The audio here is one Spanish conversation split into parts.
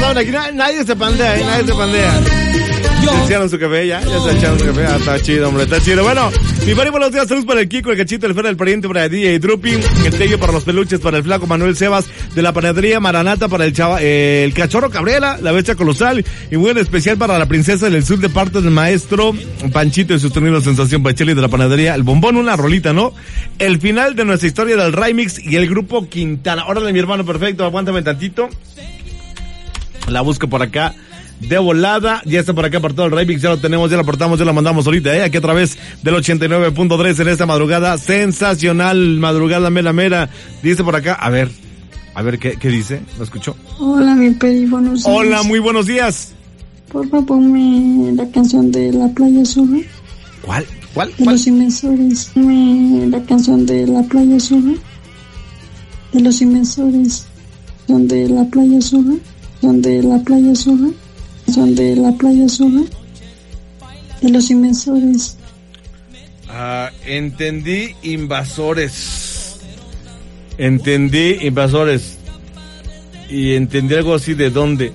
saben, aquí nadie se pandea, nadie se pandea. ¿Se echaron su café ya? ¿Ya se echaron su café? Ah, está chido, hombre, está chido. Bueno, mi pari, buenos días, saludos para el Kiko, el Cachito, el Fer, el Pariente, para el DJ Drupi, el Tello para los peluches, para el Flaco Manuel Sebas, de la panadería Maranata, para el Cachorro Cabrera, la Bestia Colosal, y muy en especial para la Princesa del Sur de parte del maestro Panchito y su sonido sensación Pacheli de la panadería El Bombón, una rolita, ¿no? El final de nuestra historia del Remix y el grupo Quintana. Órale, mi hermano, perfecto, aguántame tantito. La busco por acá. De volada, ya está por acá por todo el remix, ya lo tenemos, ya lo portamos, ya lo mandamos ahorita, aquí a través del 89.3 en esta madrugada, sensacional, madrugada mera, dice por acá, a ver, ¿qué dice? ¿Lo escuchó? Hola, mi peri, buenos días. Hola, muy buenos días. Por favor, ponme la canción de La Playa Sola. ¿Cuál? De los Inmensores. Ponme la canción de La Playa Sola. De los Inmensores. Donde La Playa Sola. Donde La Playa Sola. Son de La Playa Sola, de los Inmensores. Entendí invasores. Y entendí algo así de dónde.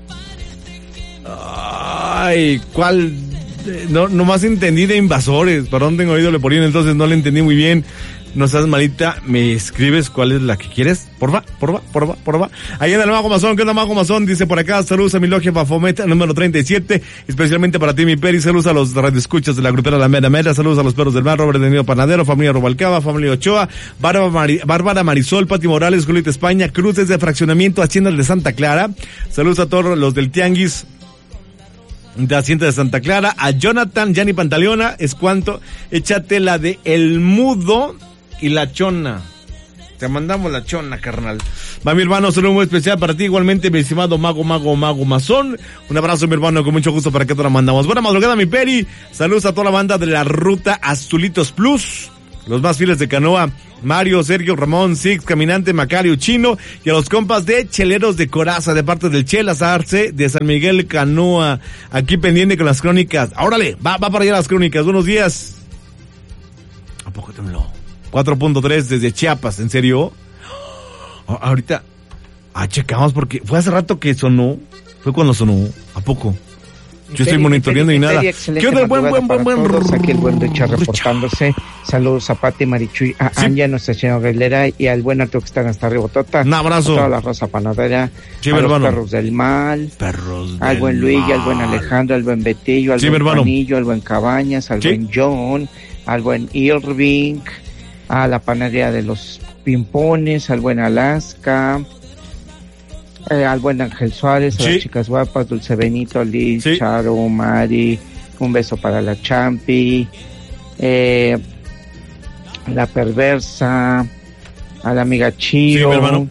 Ay, ¿cuál? No, nomás entendí de invasores. Perdón, tengo oído leporino, entonces no le entendí muy bien. No seas malita, ¿me escribes cuál es la que quieres? Porfa. Ahí en el Mago Mazón, ¿qué onda, Mago Mazón? Dice por acá, saludos a mi logia Bafomet, número 37, especialmente para ti, mi Peri, saludos a los radioescuchas de la grupera La Mera, saludos a los perros del mar, Robert de Nido Panadero, familia Robalcaba, familia Ochoa, Bárbara Marisol, Pati Morales, Julieta España, Cruz desde Fraccionamiento Hacienda de Santa Clara, saludos a todos los del Tianguis de Hacienda de Santa Clara, a Jonathan, Gianni Pantaleona, es cuanto, échate la de El Mudo y la Chona. Te mandamos la Chona, carnal. Va, mi hermano, saludo muy especial para ti, igualmente, mi estimado Mago Mazón. Un abrazo, mi hermano, con mucho gusto para que te la mandamos. Buena madrugada, mi Peri. Saludos a toda la banda de la Ruta Azulitos Plus. Los más fieles de Canoa, Mario, Sergio, Ramón, Six, Caminante, Macario, Chino, y a los compas de Cheleros de Coraza, de parte del Chelas Arce, de San Miguel Canoa, aquí pendiente con las crónicas. Órale, va para allá las crónicas. Buenos días. ¿A poco tembló? 4.3 desde Chiapas, ¿en serio? Ahorita, checamos porque fue hace rato que sonó, fue cuando sonó, ¿a poco? Yo estoy monitoreando y nada. ¿Qué onda? Buen. Aquí el buen Richard reportándose. Saludos a Pati, Marichuy, a Anja, nuestra señora Aguilera, y al buen Arturo que están hasta Rebotota. Un abrazo. A toda la raza panadera. Sí, a hermano. Los perros del mal. Al buen Luigi, al buen Alejandro, al buen Betillo, al buen Juanillo, al buen Cabañas, al buen John, al buen Irving, a la panadería de los Pimpones, al buen Alaska, al buen Ángel Suárez, a las chicas guapas, Dulce Benito, Liz, Charo, Mari, un beso para la Champi, la Perversa, a la amiga Chiro,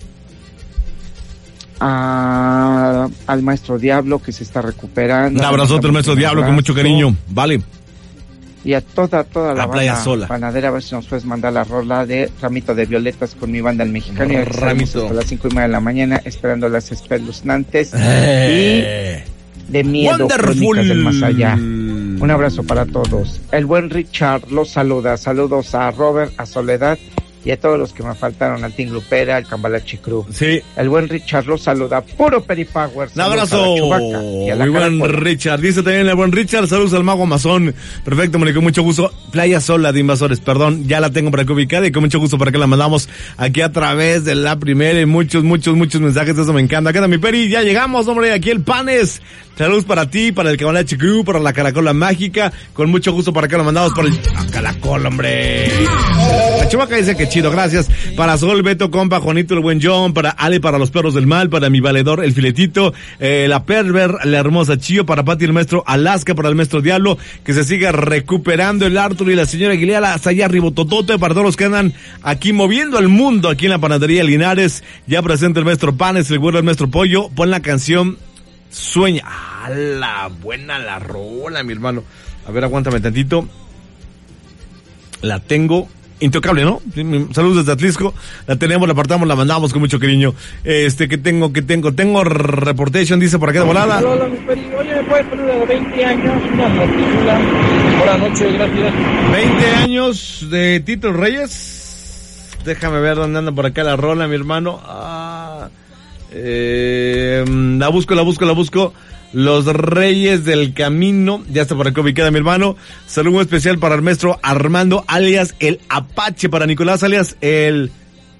al maestro Diablo que se está recuperando. Un abrazote al maestro Diablo con mucho cariño, vale. Y a toda la Playa banda Sola. panadera, a ver si nos puedes mandar la rola de Ramito de Violetas con mi banda El Mexicano. Ramito. A las 5:30 de la mañana, esperando las espeluznantes y de miedo, crónicas del más allá. Un abrazo para todos. El buen Richard los saluda. Saludos a Robert, a Soledad y a todos los que me faltaron, al Team Lupera, al Cambalache Crew. Sí. El buen Richard los saluda. Puro Peripower. Un abrazo. Muy buen Richard. Dice también el buen Richard. Saludos al Mago Amazon. Perfecto, Moni, con mucho gusto. Playa Sola de Invasores, perdón. Ya la tengo para que ubicada y con mucho gusto para que la mandamos aquí a través de la primera y muchos mensajes. Eso me encanta. Queda mi Peri. Ya llegamos, hombre. Aquí el Panes. Saludos para ti, para el Cambalache Crew, para la Caracola Mágica. Con mucho gusto para que la mandamos por el Caracol, hombre. La Chubaca dice que chido, gracias. Para Sol, Beto, compa, Juanito, el buen John, para Ale, para los perros del mal, para mi valedor, el Filetito, la Perver, la hermosa Chío, para Pati, el maestro Alaska, para el maestro Diablo, que se siga recuperando el Arturo y la señora Aguilera, hasta allá ribototote, para todos los que andan aquí moviendo el mundo, aquí en la panadería Linares, ya presente el maestro Panes, el güero, el maestro Pollo, pon la canción Sueña. La buena la rola, mi hermano. A ver, aguántame tantito. La tengo intocable, ¿no? Saludos desde Atlisco. La tenemos, la apartamos, la mandamos con mucho cariño. ¿Qué tengo? Reportation, dice por acá de volada. Hola, mi Peri. Oye, ¿me puedes poner de 20 años? Una película. Buenas noches, gracias. 20 años de Tito Reyes. Déjame ver dónde anda por acá la rola, mi hermano. La busco. Los Reyes del Camino, ya está por acá ubicada mi hermano. Saludo muy especial para el maestro Armando, alias el Apache, para Nicolás, alias el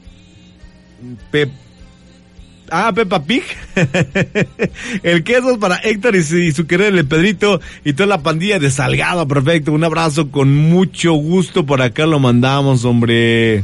Peppa Pig. El Quesos para Héctor y su querido el Pedrito y toda la pandilla de Salgado, perfecto. Un abrazo con mucho gusto, por acá lo mandamos, hombre.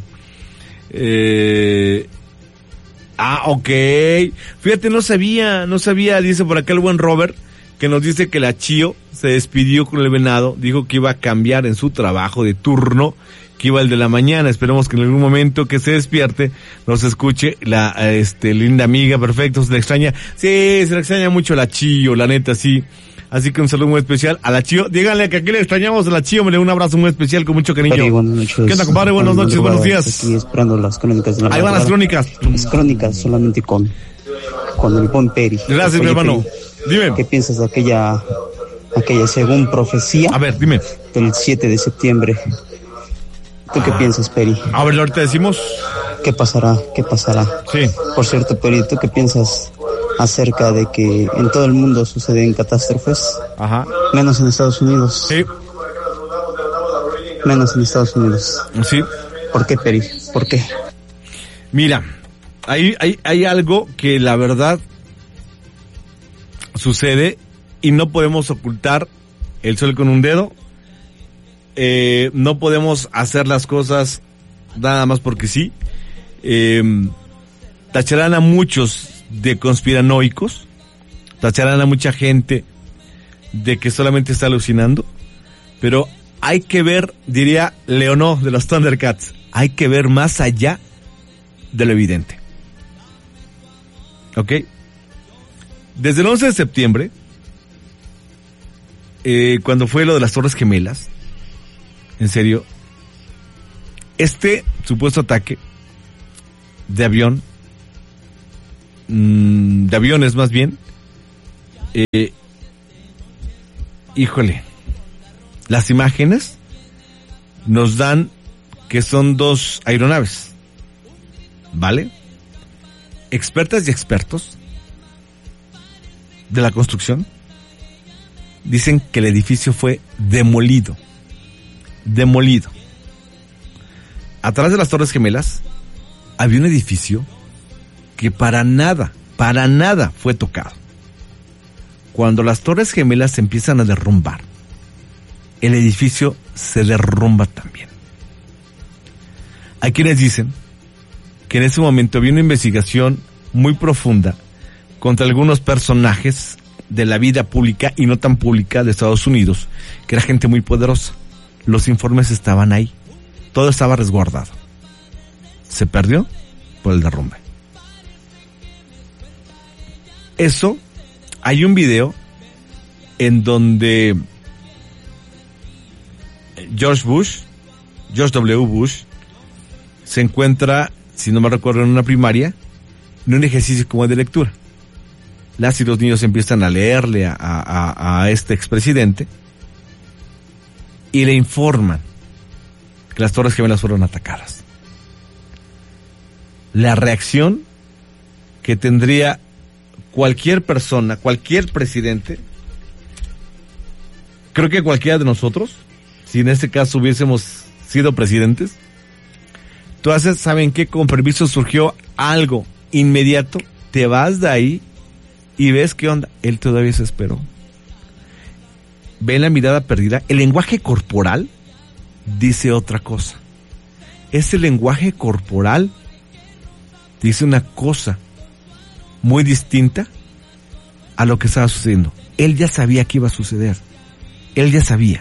Ok. Fíjate, no sabía, dice por acá el buen Robert, que nos dice que la Chío se despidió con el Venado, dijo que iba a cambiar en su trabajo de turno, que iba el de la mañana. Esperemos que en algún momento que se despierte nos escuche la linda amiga, perfecto, se le extraña. Sí, se le extraña mucho a la Chío, la neta, sí. Así que un saludo muy especial a la Chío. Díganle que aquí le extrañamos a la Chío, hombre, un abrazo muy especial con mucho cariño. Sí, buenas noches. ¿Qué onda, compadre? Buenas noches, buenos días. Aquí esperando las crónicas de la Ahí van las crónicas. Las crónicas solamente con el buen Peri. Gracias, Oye, mi hermano. Peri, Dime. ¿qué piensas de aquella según profecía? A ver, dime. Del 7 de septiembre. ¿Tú qué piensas, Peri? A ver, ahorita decimos. ¿Qué pasará? Sí. Por cierto, Peri, ¿tú qué piensas acerca de que en todo el mundo suceden catástrofes? Ajá. Menos en Estados Unidos. Sí. Menos en Estados Unidos. Sí. ¿Por qué, Peri? ¿Por qué? Mira, hay algo que la verdad sucede y no podemos ocultar el sol con un dedo. No podemos hacer las cosas nada más porque sí. Tacharán a muchos de conspiranoicos, tacharán a mucha gente de que solamente está alucinando, pero hay que ver, diría Leonó de los Thundercats, hay que ver más allá de lo evidente. ¿Ok? Desde el 11 de septiembre, cuando fue lo de las Torres Gemelas, en serio, este supuesto ataque de aviones más bien, híjole, las imágenes nos dan que son 2 aeronaves, ¿vale? Expertas y expertos de la construcción dicen que el edificio fue demolido. Atrás de las Torres Gemelas había un edificio que para nada fue tocado. Cuando las Torres Gemelas se empiezan a derrumbar, el edificio se derrumba también. Hay quienes dicen que en ese momento había una investigación muy profunda contra algunos personajes de la vida pública y no tan pública de Estados Unidos, que era gente muy poderosa. Los informes estaban ahí, todo estaba resguardado. Se perdió por el derrumbe. Eso, hay un video en donde George W. Bush, se encuentra, si no me recuerdo, en una primaria, en un ejercicio como de lectura. Las y los niños empiezan a leerle a este expresidente y le informan que las Torres Gemelas fueron atacadas. La reacción que tendría cualquier persona, cualquier presidente, creo que cualquiera de nosotros, si en este caso hubiésemos sido presidentes, tú haces, ¿saben qué? Con permiso surgió algo inmediato, te vas de ahí y ves qué onda. Él todavía se esperó. Ven la mirada perdida. El lenguaje corporal dice otra cosa. Ese lenguaje corporal dice una cosa muy distinta a lo que estaba sucediendo. Él ya sabía que iba a suceder. Él ya sabía.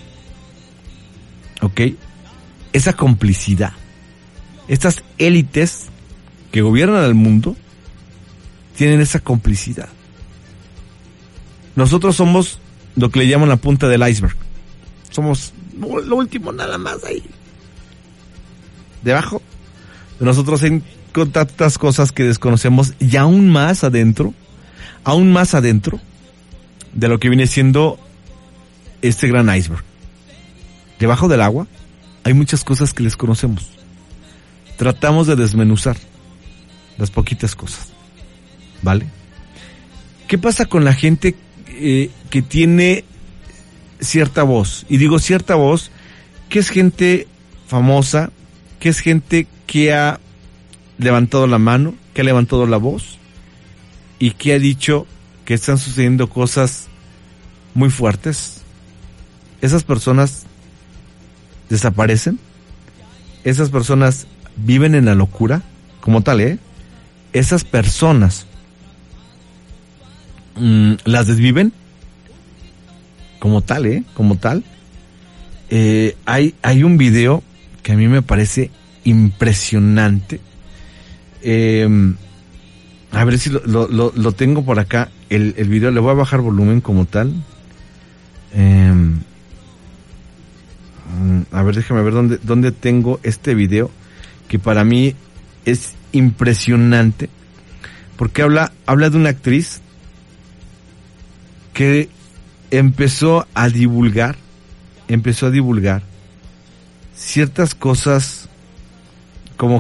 ¿Ok? Esa complicidad. Estas élites que gobiernan al mundo tienen esa complicidad. Nosotros somos lo que le llaman la punta del iceberg. Somos lo último, nada más ahí. Debajo de nosotros hay tantas cosas que desconocemos y aún más adentro de lo que viene siendo este gran iceberg. Debajo del agua hay muchas cosas que desconocemos. Tratamos de desmenuzar las poquitas cosas. ¿vale? ¿Qué pasa con la gente que tiene cierta voz? Y digo cierta voz, que es gente famosa, que es gente que ha levantado la mano, que ha levantado la voz y que ha dicho que están sucediendo cosas muy fuertes. Esas personas desaparecen, esas personas viven en la locura como tal, esas personas las desviven como tal, como tal. Hay un video que a mí me parece impresionante. A ver si lo tengo por acá, el video. Le voy a bajar volumen como tal. A ver, déjame ver dónde tengo este video, que para mí es impresionante, porque habla de una actriz que empezó a divulgar ciertas cosas como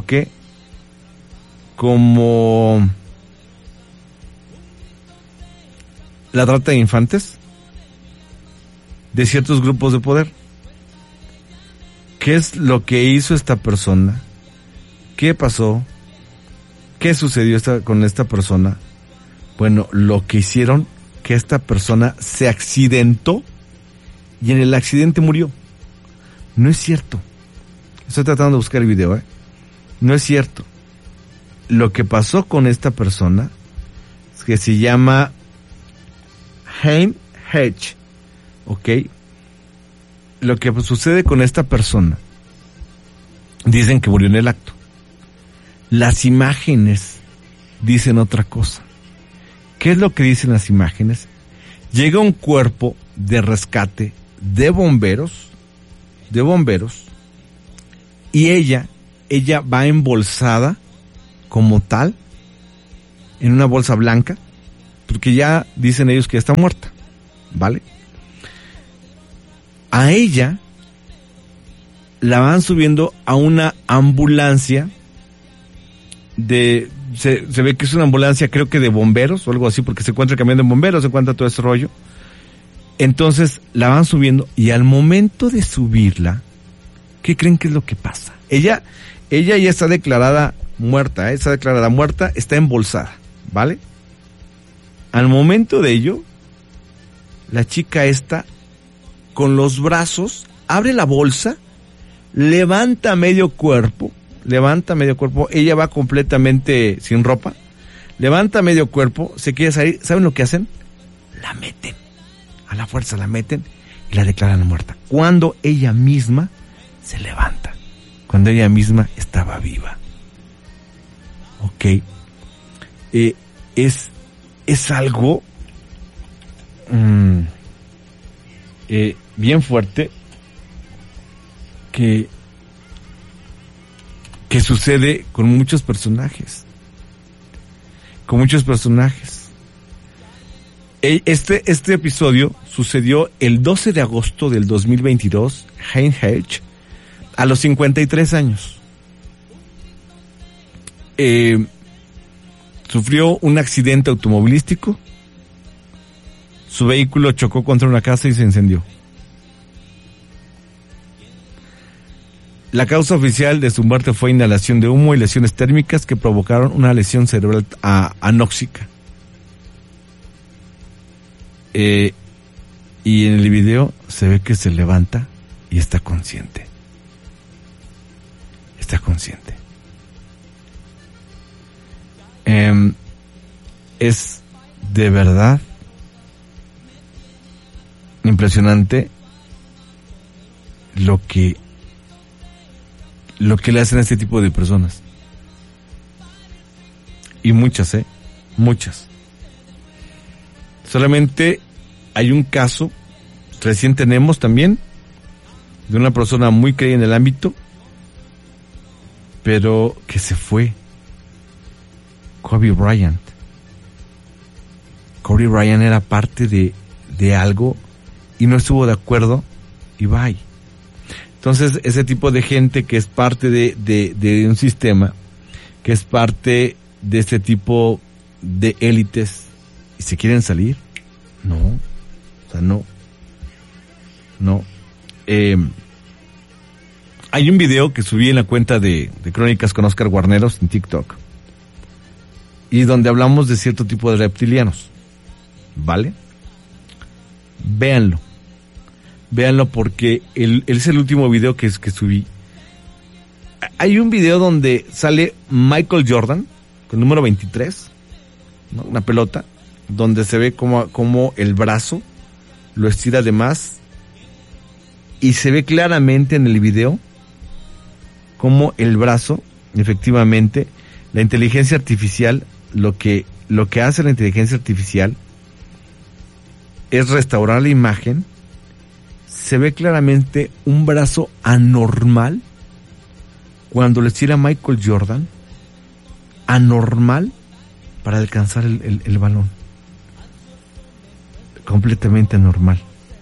la trata de infantes de ciertos grupos de poder. ¿Qué es lo que hizo esta persona? ¿Qué pasó? ¿Qué sucedió con esta persona? Bueno, lo que hicieron, que esta persona se accidentó y en el accidente murió. No es cierto. Estoy tratando de buscar el video, No es cierto. Lo que pasó con esta persona es que se llama Hein Hedge, ¿ok? Lo que sucede con esta persona, dicen que murió en el acto. Las imágenes dicen otra cosa. ¿Qué es lo que dicen las imágenes? Llega un cuerpo de rescate de bomberos, y ella va embolsada como tal, en una bolsa blanca, porque ya dicen ellos que ya está muerta, ¿vale? A ella la van subiendo a una ambulancia se ve que es una ambulancia, creo que de bomberos o algo así, porque se encuentra el camión de bomberos, se encuentra todo ese rollo. Entonces la van subiendo y al momento de subirla, ¿qué creen que es lo que pasa? Ella ya está declarada muerta, está embolsada, ¿vale? Al momento de ello, la chica esta, con los brazos, abre la bolsa, levanta medio cuerpo, ella va completamente sin ropa, levanta medio cuerpo, se quiere salir, ¿saben lo que hacen? La meten, a la fuerza la meten y la declaran muerta, cuando ella misma se levanta, cuando ella misma estaba viva. Ok, es algo bien fuerte que sucede con muchos personajes. Este episodio sucedió el 12 de agosto del 2022, Hein Hedge, a los 53 años. Sufrió un accidente automovilístico, su vehículo chocó contra una casa y se incendió. La causa oficial de su muerte fue inhalación de humo y lesiones térmicas que provocaron una lesión cerebral anóxica. Y en el video se ve que se levanta y está consciente. Es de verdad impresionante lo que le hacen a este tipo de personas. Y muchas. Solamente hay un caso, recién tenemos también, de una persona muy creída en el ámbito, pero que se fue. Kobe Bryant. Kobe Bryant era parte de algo y no estuvo de acuerdo y bye. Entonces, ese tipo de gente que es parte de un sistema, que es parte de este tipo de élites y se quieren salir. No, o sea, no. Hay un video que subí en la cuenta de Crónicas con Oscar Guarneros en TikTok, y donde hablamos de cierto tipo de reptilianos, ¿vale? Véanlo porque es el último video que subí. Hay un video donde sale Michael Jordan con el número 23, ¿no? Una pelota, donde se ve como el brazo lo estira de más, y se ve claramente en el video como el brazo, efectivamente, la inteligencia artificial, lo que hace la inteligencia artificial es restaurar la imagen. Se ve claramente un brazo anormal cuando le estira Michael Jordan, anormal, para alcanzar el balón. Completamente anormal.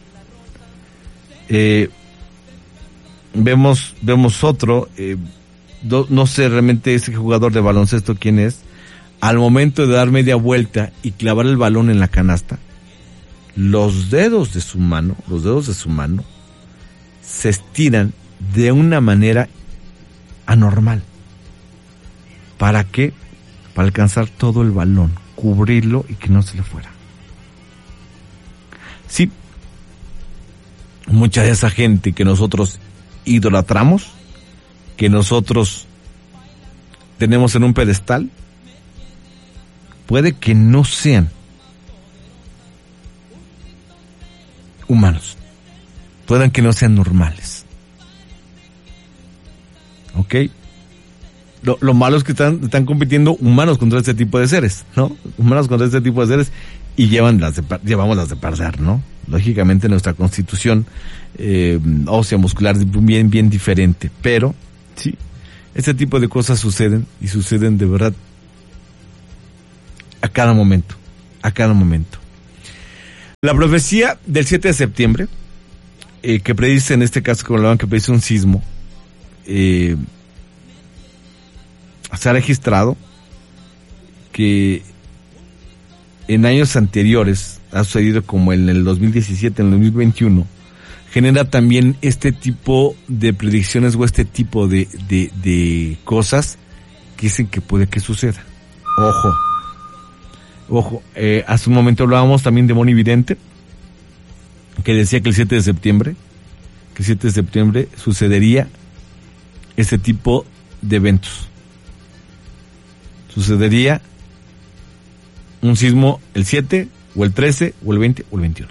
Vemos otro, no sé realmente ese jugador de baloncesto quién es. Al momento de dar media vuelta y clavar el balón en la canasta, los dedos de su mano se estiran de una manera anormal. ¿Para qué? Para alcanzar todo el balón, cubrirlo y que no se le fuera. Sí, mucha de esa gente que nosotros idolatramos, que nosotros tenemos en un pedestal, puede que no sean humanos, puedan que no sean normales. ¿Ok? Lo malo es que están compitiendo humanos contra este tipo de seres, ¿no? Humanos contra este tipo de seres, y llevamos las de perder, ¿no? Lógicamente nuestra constitución ósea, muscular, bien diferente, pero sí, este tipo de cosas suceden, y suceden de verdad a cada momento. La profecía del 7 de septiembre, que predice en este caso, como hablaban, que predice un sismo, se ha registrado que en años anteriores ha sucedido, como en el 2017, en el 2021, genera también este tipo de predicciones o este tipo de cosas que dicen que puede que suceda. Ojo, hace un momento hablábamos también de Moni Vidente, que decía que el 7 de septiembre sucedería este tipo de eventos. Sucedería un sismo el 7, o el 13, o el 20, o el 21.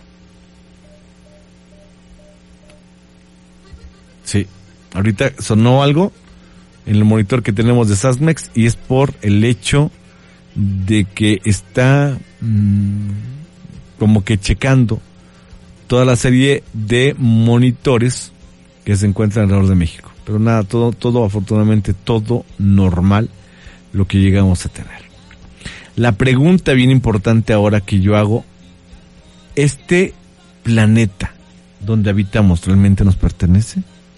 Sí, ahorita sonó algo en el monitor que tenemos de Sasmex, y es por el hecho de que está como que checando toda la serie de monitores que se encuentran alrededor de México. Pero nada, todo afortunadamente, todo normal, lo que llegamos a tener. La pregunta bien importante ahora que yo hago: ¿este planeta donde habitamos realmente nos pertenece?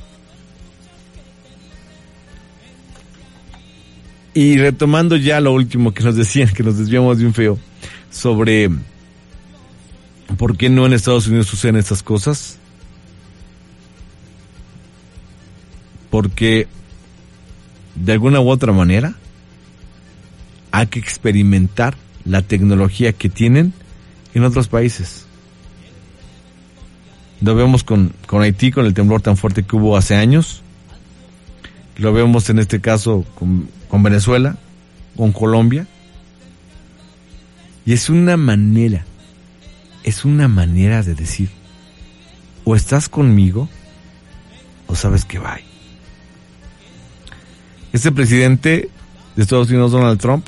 Y retomando ya lo último que nos decían, que nos desviamos de un feo, sobre por qué no en Estados Unidos suceden estas cosas. Porque de alguna u otra manera hay que experimentar la tecnología que tienen en otros países. Lo vemos con Haití, con el temblor tan fuerte que hubo hace años. Lo vemos en este caso con Venezuela, con Colombia. Y es una manera de decir: o estás conmigo o sabes que bye. Este presidente de Estados Unidos, Donald Trump,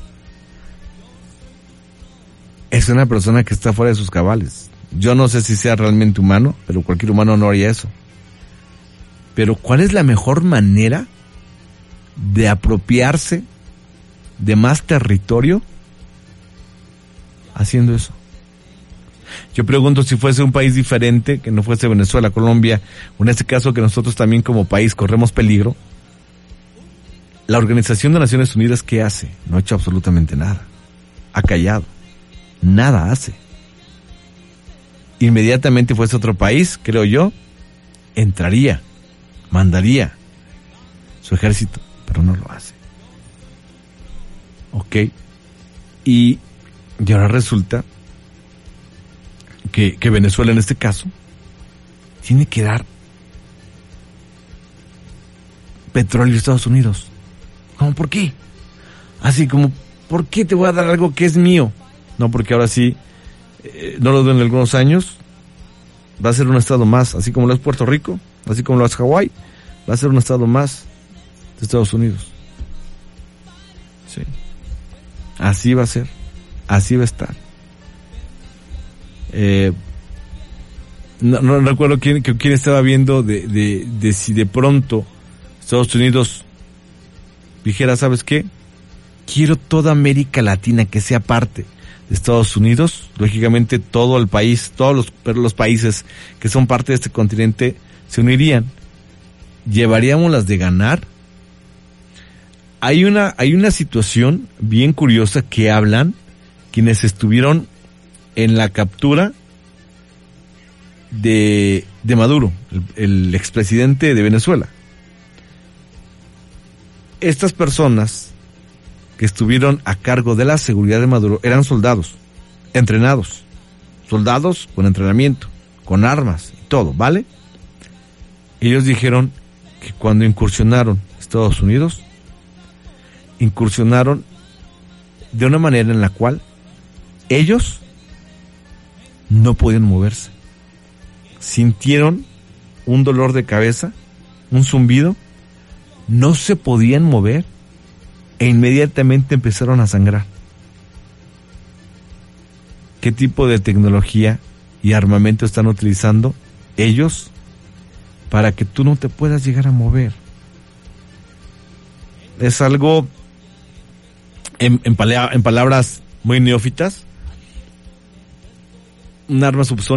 es una persona que está fuera de sus cabales. Yo no sé si sea realmente humano, pero cualquier humano no haría eso. Pero ¿cuál es la mejor manera de apropiarse de más territorio haciendo eso? Yo pregunto, si fuese un país diferente, que no fuese Venezuela, Colombia, o en este caso que nosotros también como país corremos peligro, la Organización de Naciones Unidas, ¿qué hace? No ha hecho absolutamente nada. ha callado, nada hace. Inmediatamente fuese otro país, creo yo, entraría, mandaría su ejército, pero no lo hace. Ok. Y ahora resulta que Venezuela en este caso tiene que dar petróleo a Estados Unidos. ¿Cómo? ¿Por qué? Así como, ¿por qué te voy a dar algo que es mío? No, porque ahora sí, no lo doy en algunos años, va a ser un estado más, así como lo es Puerto Rico, así como lo es Hawái, va a ser un estado más de Estados Unidos. Sí. Así va a ser, así va a estar. No recuerdo quién estaba viendo de si de pronto Estados Unidos dijera, ¿sabes qué? Quiero toda América Latina que sea parte de Estados Unidos. Lógicamente todo el país, pero los países que son parte de este continente se unirían. ¿Llevaríamos las de ganar? Hay una situación bien curiosa que hablan quienes estuvieron en la captura de Maduro, el expresidente de Venezuela. Estas personas que estuvieron a cargo de la seguridad de Maduro eran soldados, entrenados, soldados con entrenamiento, con armas y todo, ¿vale? Ellos dijeron que cuando incursionaron Estados Unidos, incursionaron de una manera en la cual ellos no podían moverse. Sintieron un dolor de cabeza, un zumbido, no se podían mover e inmediatamente empezaron a sangrar. ¿Qué tipo de tecnología y armamento están utilizando ellos para que tú no te puedas llegar a mover? Es algo, en palabras muy neófitas, un arma subsónica